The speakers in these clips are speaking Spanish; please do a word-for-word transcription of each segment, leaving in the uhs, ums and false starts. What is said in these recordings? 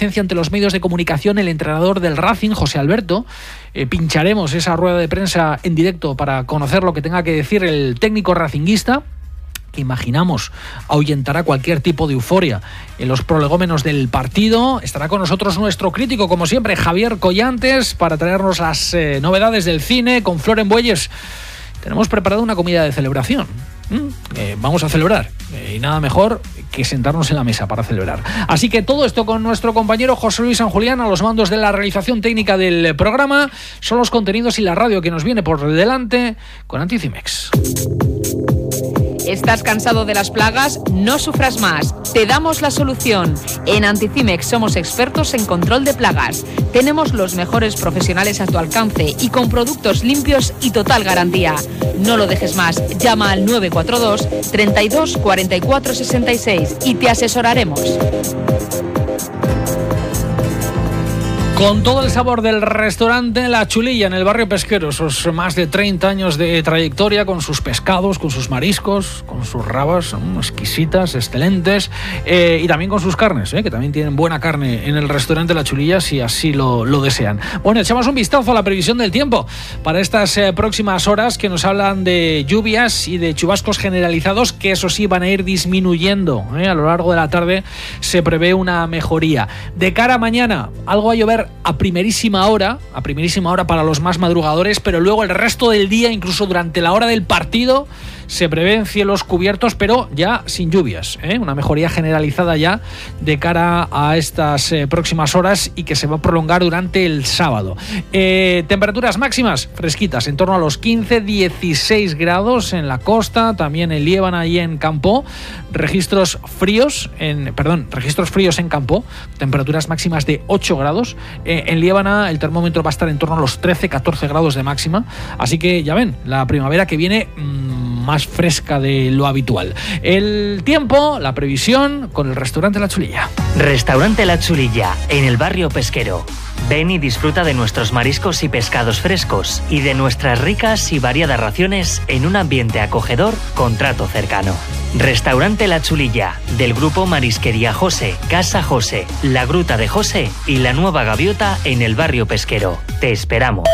comparecencia ante los medios de comunicación el entrenador del Racing, José Alberto. Eh, pincharemos esa rueda de prensa en directo para conocer lo que tenga que decir el técnico racinguista, que imaginamos ahuyentará cualquier tipo de euforia en los prolegómenos del partido. Estará con nosotros nuestro crítico, como siempre, Javier Collantes, para traernos las eh, novedades del cine con Flor en Bueyes. Tenemos preparada una comida de celebración. ¿Mm? Eh, vamos a celebrar. Eh, y nada mejor que sentarnos en la mesa para celebrar. Así que todo esto con nuestro compañero José Luis San Julián a los mandos de la realización técnica del programa. Son los contenidos y la radio que nos viene por delante con Anticimex. ¿Estás cansado de las plagas? No sufras más. Te damos la solución. En Anticimex somos expertos en control de plagas. Tenemos los mejores profesionales a tu alcance y con productos limpios y total garantía. No lo dejes más. Llama al nueve cuatro dos, treinta y dos, cuarenta y cuatro, sesenta y seis y te asesoraremos. Con todo el sabor del restaurante La Chulilla en el barrio pesquero, esos más de treinta años de trayectoria, con sus pescados, con sus mariscos, con sus rabas, son exquisitas, excelentes, eh, y también con sus carnes, eh, que también tienen buena carne en el restaurante La Chulilla si así lo, lo desean. Bueno, echamos un vistazo a la previsión del tiempo para estas eh, próximas horas, que nos hablan de lluvias y de chubascos generalizados, que eso sí van a ir disminuyendo, eh, a lo largo de la tarde se prevé una mejoría. De cara a mañana, algo a llover a primerísima hora, a primerísima hora para los más madrugadores, pero luego el resto del día, incluso durante la hora del partido, se prevén cielos cubiertos, pero ya sin lluvias, ¿eh? Una mejoría generalizada ya de cara a estas eh, próximas horas y que se va a prolongar durante el sábado. Eh, temperaturas máximas fresquitas, en torno a los quince a dieciséis grados en la costa, también en Liébana y en Campó. Registros fríos, en, perdón, registros fríos en Campó, temperaturas máximas de ocho grados. Eh, en Liébana el termómetro va a estar en torno a los trece a catorce grados de máxima, así que ya ven, la primavera que viene mmm, más fresca de lo habitual. El tiempo, la previsión con el restaurante La Chulilla. Restaurante La Chulilla, en el barrio pesquero. Ven y disfruta de nuestros mariscos y pescados frescos y de nuestras ricas y variadas raciones en un ambiente acogedor con trato cercano. Restaurante La Chulilla, del grupo Marisquería José, Casa José, La Gruta de José y La Nueva Gaviota en el barrio pesquero. Te esperamos.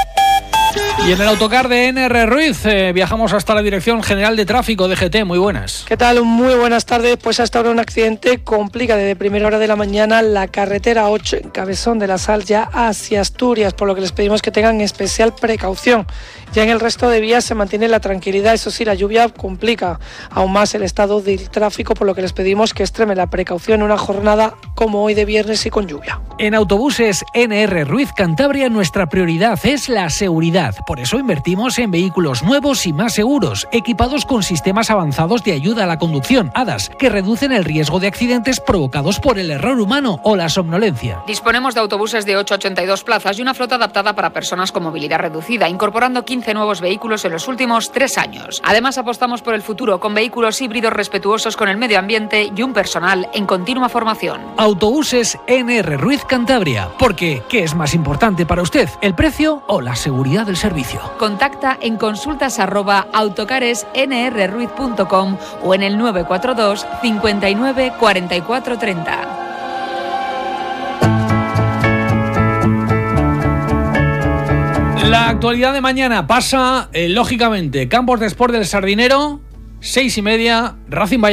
Y en el autocar de N R Ruiz eh, viajamos hasta la Dirección General de Tráfico de G T. Muy buenas. ¿Qué tal? Muy buenas tardes. Pues hasta ahora un accidente complica desde primera hora de la mañana la carretera ocho en Cabezón de la Sal ya hacia Asturias, por lo que les pedimos que tengan especial precaución. Ya en el resto de vías se mantiene la tranquilidad, eso sí, la lluvia complica aún más el estado del tráfico, por lo que les pedimos que extremen la precaución en una jornada como hoy de viernes y con lluvia. En Autobuses N R Ruiz Cantabria nuestra prioridad es la seguridad. Por eso invertimos en vehículos nuevos y más seguros, equipados con sistemas avanzados de ayuda a la conducción, A D A S, que reducen el riesgo de accidentes provocados por el error humano o la somnolencia. Disponemos de autobuses de ocho a ochenta y dos plazas y una flota adaptada para personas con movilidad reducida, incorporando quince nuevos vehículos en los últimos tres años. Además, apostamos por el futuro con vehículos híbridos respetuosos con el medio ambiente y un personal en continua formación. Autobuses N R Ruiz Cantabria, porque ¿qué es más importante para usted, el precio o la seguridad del servicio? Contacta en consultas arroba autocares n r ruiz punto com o en el nueve cuatro dos, cincuenta y nueve, cuarenta y cuatro, treinta. La actualidad de mañana pasa, eh, lógicamente, Campos de Sport del Sardinero, seis y media, Racing Valladolid.